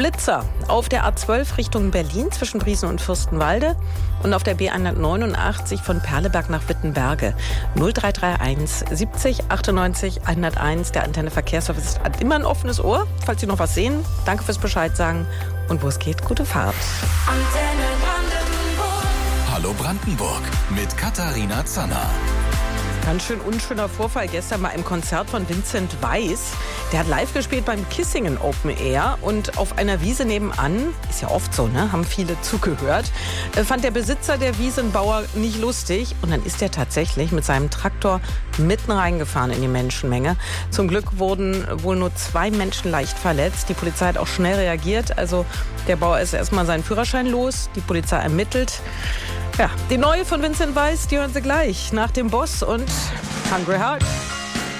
Blitzer auf der A12 Richtung Berlin zwischen Briesen und Fürstenwalde und auf der B189 von Perleberg nach Wittenberge. 0331 70 98 101. Der Antenne Verkehrsservice hat immer ein offenes Ohr. Falls Sie noch was sehen, danke fürs Bescheid sagen. Und wo es geht, gute Fahrt. Antenne Brandenburg. Hallo Brandenburg mit Katharina Zanner. Ganz schön unschöner Vorfall gestern bei einem Konzert von Vincent Weiss. Der hat live gespielt beim Kissingen Open Air und auf einer Wiese nebenan, ist ja oft so, ne, haben viele zugehört, fand der Besitzer der Wiese, ein Bauer, nicht lustig. Und dann ist er tatsächlich mit seinem Traktor mitten reingefahren in die Menschenmenge. Zum Glück wurden wohl nur 2 Menschen leicht verletzt. Die Polizei hat auch schnell reagiert. Also der Bauer ist erstmal seinen Führerschein los, die Polizei ermittelt. Ja, die neue von Vincent Weiss, die hören Sie gleich nach dem Boss und Hungry Heart.